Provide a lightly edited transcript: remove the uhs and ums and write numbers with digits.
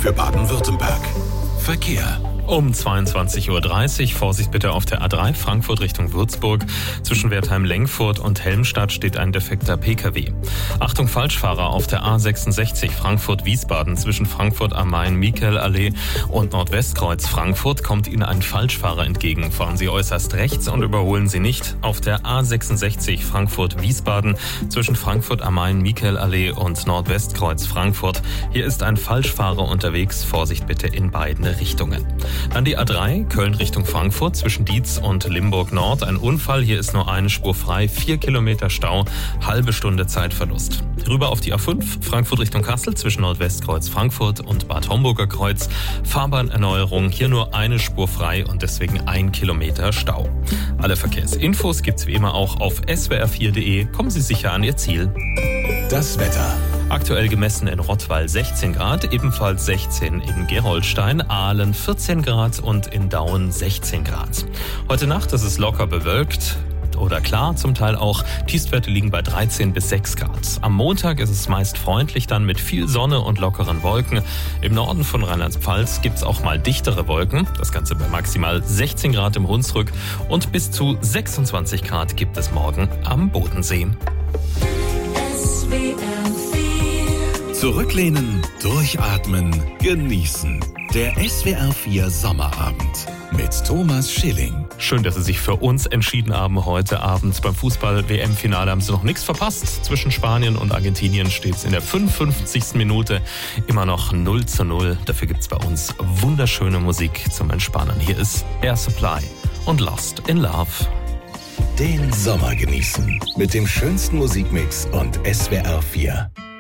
für Baden-Württemberg. Verkehr. Um 22.30 Uhr, Vorsicht bitte auf der A3 Frankfurt Richtung Würzburg. Zwischen Wertheim-Lengfurt und Helmstadt steht ein defekter Pkw. Achtung Falschfahrer auf der A66 Frankfurt-Wiesbaden. Zwischen Frankfurt am Main, Michaelallee und Nordwestkreuz Frankfurt kommt Ihnen ein Falschfahrer entgegen. Fahren Sie äußerst rechts und überholen Sie nicht. Auf der A66 Frankfurt-Wiesbaden zwischen Frankfurt am Main, Michaelallee und Nordwestkreuz Frankfurt. Hier ist ein Falschfahrer unterwegs. Vorsicht bitte in beiden Richtungen. Dann die A3, Köln Richtung Frankfurt, zwischen Dietz und Limburg Nord. Ein Unfall, hier ist nur eine Spur frei, 4 Kilometer Stau, halbe Stunde Zeitverlust. Rüber auf die A5, Frankfurt Richtung Kassel, zwischen Nordwestkreuz Frankfurt und Bad Homburger Kreuz. Fahrbahnerneuerung, hier nur eine Spur frei und deswegen 1 Kilometer Stau. Alle Verkehrsinfos gibt's wie immer auch auf swr4.de. Kommen Sie sicher an Ihr Ziel. Das Wetter. Aktuell gemessen in Rottweil 16 Grad, ebenfalls 16 in Gerolstein, Aalen 14 Grad und in Dauen 16 Grad. Heute Nacht ist es locker bewölkt oder klar, zum Teil auch. Tiefstwerte liegen bei 13 bis 6 Grad. Am Montag ist es meist freundlich, dann mit viel Sonne und lockeren Wolken. Im Norden von Rheinland-Pfalz gibt es auch mal dichtere Wolken. Das Ganze bei maximal 16 Grad im Hunsrück und bis zu 26 Grad gibt es morgen am Bodensee. Zurücklehnen, durchatmen, genießen. Der SWR4 Sommerabend mit Thomas Schilling. Schön, dass Sie sich für uns entschieden haben heute Abend. Beim Fußball-WM-Finale haben Sie noch nichts verpasst. Zwischen Spanien und Argentinien steht es in der 55. Minute immer noch 0:0. Dafür gibt es bei uns wunderschöne Musik zum Entspannen. Hier ist Air Supply und Lost in Love. Den Sommer genießen mit dem schönsten Musikmix und SWR4.